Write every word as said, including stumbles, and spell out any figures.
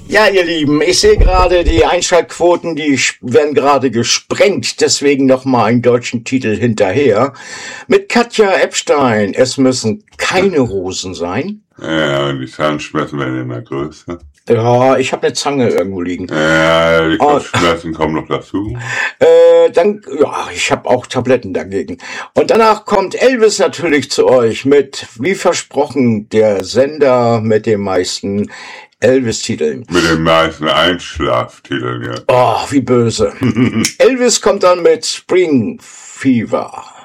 Ja, ihr Lieben, ich sehe gerade, die Einschaltquoten, die werden gerade gesprengt. Deswegen nochmal einen deutschen Titel hinterher. Mit Katja Epstein. Es müssen keine Rosen sein. Ja, und die Zahnschmerzen werden immer größer. Ja, ich habe eine Zange irgendwo liegen. Ja, die Kopfschmerzen kommen noch dazu. Äh, dann, ja, ich habe auch Tabletten dagegen. Und danach kommt Elvis natürlich zu euch mit, wie versprochen, der Sender mit den meisten Elvis-Titeln. Mit den meisten Einschlaftiteln, ja. Oh, wie böse. Elvis kommt dann mit Spring Fever.